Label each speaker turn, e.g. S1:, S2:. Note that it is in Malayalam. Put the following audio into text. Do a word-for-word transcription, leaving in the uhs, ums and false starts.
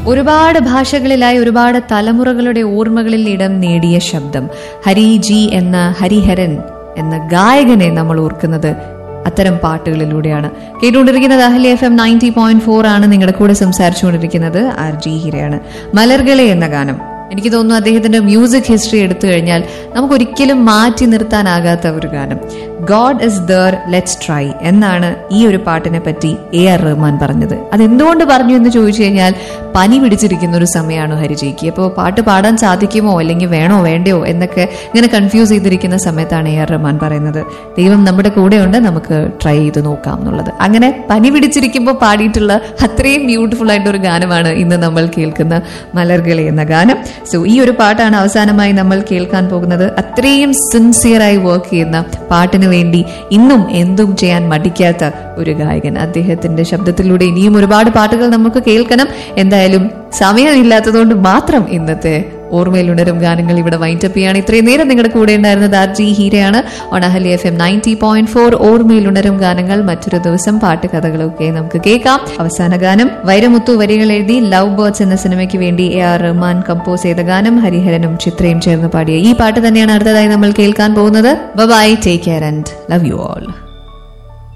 S1: ഒരുപാട് ഭാഷകളിലായി ഒരുപാട് തലമുറകളുടെ ഓർമ്മകളിൽ ഇടം നേടിയ ശബ്ദം. ഹരി ജി എന്ന ഹരിഹരൻ എന്ന ഗായകനെ നമ്മൾ ഓർക്കുന്നത് അത്തരം പാട്ടുകളിലൂടെയാണ്. കേട്ടുകൊണ്ടിരിക്കുന്നത് Ahalya F M ninety point four ആണ്. നിങ്ങളുടെ കൂടെ സംസാരിച്ചുകൊണ്ടിരിക്കുന്നത് ആർ ജി ഹിരയാണ്. മലർകളെ എന്ന ഗാനം, എനിക്ക് തോന്നുന്നു അദ്ദേഹത്തിന്റെ മ്യൂസിക് ഹിസ്റ്ററി എടുത്തു കഴിഞ്ഞാൽ നമുക്കൊരിക്കലും മാറ്റി നിർത്താനാകാത്ത ഒരു ഗാനം. God is there, let's try എന്നാണ് ഈ ഒരു പാട്ടിനെ പറ്റി എ ആർ റഹ്മാൻ പറഞ്ഞത്. അതെന്തുകൊണ്ട് പറഞ്ഞു എന്ന് ചോദിച്ചു കഴിഞ്ഞാൽ പനി പിടിച്ചിരിക്കുന്ന ഒരു സമയമാണ് ഹരിജിക്ക്. അപ്പോൾ പാട്ട് പാടാൻ സാധിക്കുമോ അല്ലെങ്കിൽ വേണോ വേണ്ടയോ എന്നൊക്കെ ഇങ്ങനെ കൺഫ്യൂസ് ചെയ്തിരിക്കുന്ന സമയത്താണ് എ ആർ റഹ്മാൻ പറയുന്നത് ദൈവം നമ്മുടെ കൂടെയുണ്ട്, നമുക്ക് ട്രൈ ചെയ്ത് നോക്കാം എന്നുള്ളത്. അങ്ങനെ പനി പിടിച്ചിരിക്കുമ്പോൾ പാടിയിട്ടുള്ള അത്രയും ബ്യൂട്ടിഫുൾ ആയിട്ടൊരു ഗാനമാണ് ഇന്ന് നമ്മൾ കേൾക്കുന്ന മലർകളെ എന്ന ഗാനം. സോ ഈ ഒരു പാട്ടാണ് അവസാനമായി നമ്മൾ കേൾക്കാൻ പോകുന്നത്. അത്രയും സിൻസിയറായി വർക്ക് ചെയ്യുന്ന, പാട്ടിന് വേണ്ടി ഇന്നും എന്തും ചെയ്യാൻ മടിക്കാത്ത ഒരു ഗായകൻ. അദ്ദേഹത്തിന്റെ ശബ്ദത്തിലൂടെ ഇനിയും ഒരുപാട് പാട്ടുകൾ നമുക്ക് കേൾക്കണം. എന്തായാലും സമയമില്ലാത്തതുകൊണ്ട് മാത്രം ഇന്നത്തെ ഓർമ്മയിൽ ഉണരും ഗാനങ്ങൾ ഇവിടെ വൈൻഡപ്പ് ചെയ്യാണ്. ഇത്രയും നേരം നിങ്ങളുടെ കൂടെ ഉണ്ടായിരുന്നത് R G ഹീരയാണ് on Ahalya F M ninety point four. ഓർമ്മയിൽ ഉണരും ഗാനങ്ങൾ മറ്റൊരു ദിവസം പാട്ട് കഥകളൊക്കെ നമുക്ക് കേൾക്കാം. അവസാന ഗാനം വൈരമുത്തു വരികൾ എഴുതി ലവ് ബേർഡ്സ് എന്ന സിനിമയ്ക്ക് വേണ്ടി എ ആർ റഹ്മാൻ കമ്പോസ് ചെയ്ത ഗാനം, ഹരിഹരനും ചിത്രയും ചേർന്ന് പാടിയ ഈ പാട്ട് തന്നെയാണ് അടുത്തതായി നമ്മൾ കേൾക്കാൻ പോകുന്നത്. By, take care and love you all.